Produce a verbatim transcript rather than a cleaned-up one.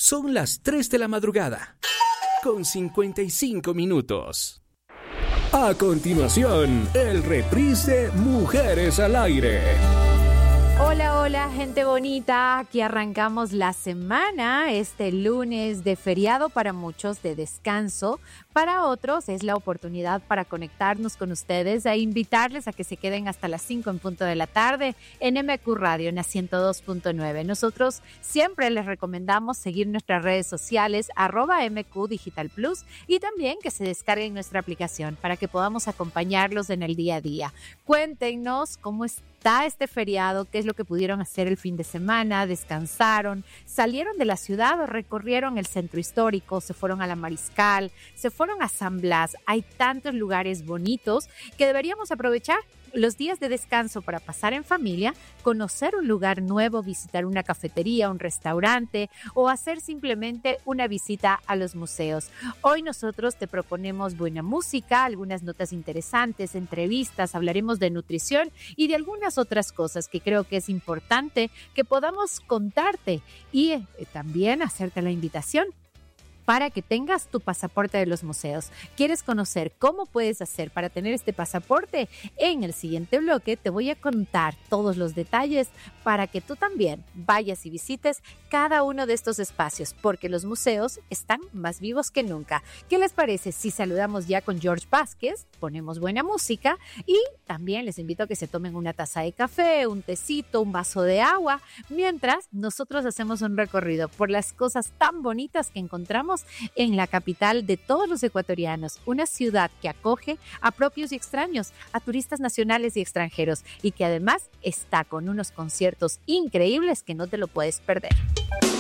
Son las tres de la madrugada, con cincuenta y cinco minutos. A continuación, el reprise de Mujeres al Aire. Hola, hola, gente bonita. Aquí arrancamos la semana, este lunes de feriado para muchos, de descanso. Para otros es la oportunidad para conectarnos con ustedes e invitarles a que se queden hasta las cinco en punto de la tarde en M Q Radio, en la ciento dos punto nueve. Nosotros siempre les recomendamos seguir nuestras redes sociales, arroba M Q Digital Plus, y también que se descarguen nuestra aplicación para que podamos acompañarlos en el día a día. Cuéntenos cómo está este feriado, qué es lo que pudieron hacer el fin de semana, descansaron, salieron de la ciudad o recorrieron el centro histórico, se fueron a la Mariscal, se fueron a San Blas. Hay tantos lugares bonitos que deberíamos aprovechar los días de descanso para pasar en familia, conocer un lugar nuevo, visitar una cafetería, un restaurante o hacer simplemente una visita a los museos. Hoy nosotros te proponemos buena música, algunas notas interesantes, entrevistas, hablaremos de nutrición y de algunas otras cosas que creo que es importante que podamos contarte y eh, también hacerte la invitación para que tengas tu pasaporte de los museos. ¿Quieres conocer cómo puedes hacer para tener este pasaporte? En el siguiente bloque te voy a contar todos los detalles para que tú también vayas y visites cada uno de estos espacios, porque los museos están más vivos que nunca. ¿Qué les parece si saludamos ya con George Vázquez? Ponemos buena música y también les invito a que se tomen una taza de café, un tecito, un vaso de agua, mientras nosotros hacemos un recorrido por las cosas tan bonitas que encontramos en la capital de todos los ecuatorianos, una ciudad que acoge a propios y extraños, a turistas nacionales y extranjeros, y que además está con unos conciertos increíbles que no te lo puedes perder.